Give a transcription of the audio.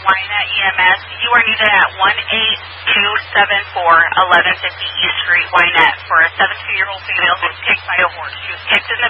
Wynette EMS. You are needed at 18274 1150 East Street, Wynette, for a 17-year-old female who was kicked by a horse. She was kicked in the